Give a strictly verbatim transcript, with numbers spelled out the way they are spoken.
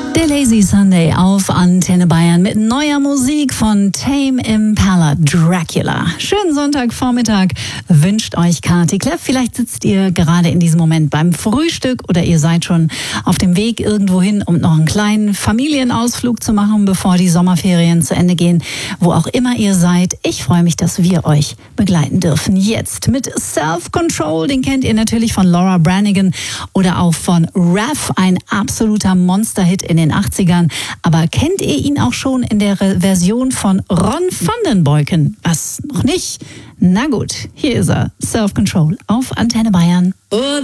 Der Lazy Sunday auf Antenne Bayern mit neuer Musik von Tame Impala, Dracula. Schönen Sonntagvormittag wünscht euch Kati Kleff. Vielleicht sitzt ihr gerade in diesem Moment beim Frühstück oder ihr seid schon auf dem Weg irgendwo hin, um noch einen kleinen Familienausflug zu machen, bevor die Sommerferien zu Ende gehen. Wo auch immer ihr seid, ich freue mich, dass wir euch begleiten dürfen. Jetzt mit Self-Control, den kennt ihr natürlich von Laura Branigan oder auch von Raph, ein absoluter Monsterhit in den achtzigern. Aber kennt ihr ihn auch schon in der Version von Ron van den Boyken? Was, noch nicht? Na gut, hier ist er. Self-Control auf Antenne Bayern.